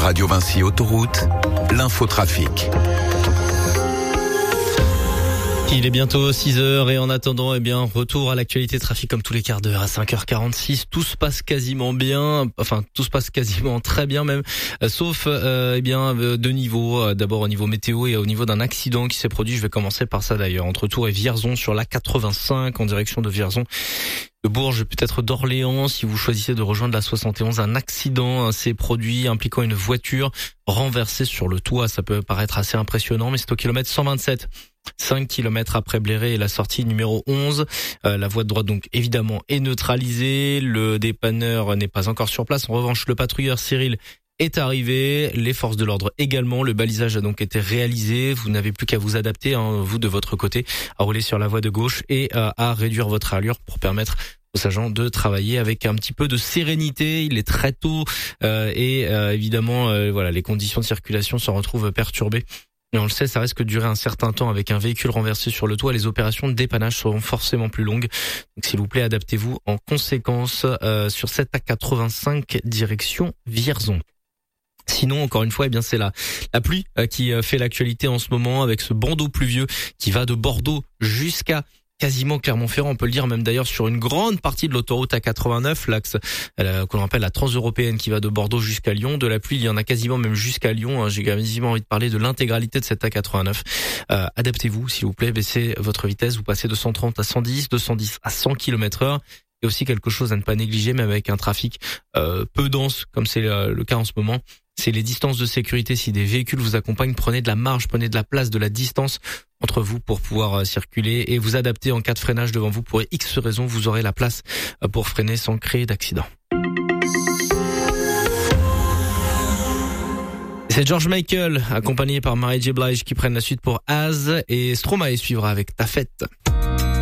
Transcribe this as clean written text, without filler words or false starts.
Radio Vinci Autoroute, l'infotrafic. Il est bientôt 6h et en attendant, retour à l'actualité trafic comme tous les quarts d'heure à 5h46. Tout se passe quasiment bien, tout se passe quasiment très bien même, sauf deux niveaux. D'abord au niveau météo et au niveau d'un accident qui s'est produit. Je vais commencer par ça d'ailleurs, entre Tours et Vierzon sur la 85 en direction de Vierzon. De Bourges, peut-être d'Orléans, si vous choisissez de rejoindre la 71, un accident s'est produit impliquant une voiture renversée sur le toit. Ça peut paraître assez impressionnant, mais c'est au kilomètre 127. 5 km après Bléré et la sortie numéro 11. La voie de droite donc évidemment est neutralisée. Le dépanneur n'est pas encore sur place. En revanche, le patrouilleur Cyril est arrivé, les forces de l'ordre également. Le balisage a donc été réalisé. Vous n'avez plus qu'à vous adapter, vous de votre côté, à rouler sur la voie de gauche et à réduire votre allure pour permettre aux agents de travailler avec un petit peu de sérénité. Il est très tôt évidemment, les conditions de circulation se retrouvent perturbées. Et on le sait, ça risque de durer un certain temps avec un véhicule renversé sur le toit. Les opérations de dépannage seront forcément plus longues. Donc s'il vous plaît, adaptez-vous en conséquence sur cette A85 direction Vierzon. Sinon, encore une fois, c'est la pluie qui fait l'actualité en ce moment avec ce bandeau pluvieux qui va de Bordeaux jusqu'à quasiment Clermont-Ferrand, on peut le dire, même d'ailleurs sur une grande partie de l'autoroute A89, l'axe qu'on appelle la transeuropéenne qui va de Bordeaux jusqu'à Lyon. De la pluie, il y en a quasiment même jusqu'à Lyon. J'ai quasiment envie de parler de l'intégralité de cette A89. Adaptez-vous, s'il vous plaît, baissez votre vitesse, vous passez de 130 à 110, 210 à 100 km/h. Il y a aussi quelque chose à ne pas négliger, même avec un trafic peu dense, comme c'est le cas en ce moment. C'est les distances de sécurité. Si des véhicules vous accompagnent, prenez de la marge, prenez de la place, de la distance entre vous pour pouvoir circuler et vous adapter en cas de freinage devant vous. Pour X raisons, vous aurez la place pour freiner sans créer d'accident. C'est George Michael, accompagné par Mary J. Blige, qui prennent la suite pour Az, et Stromae suivra avec Ta Fête.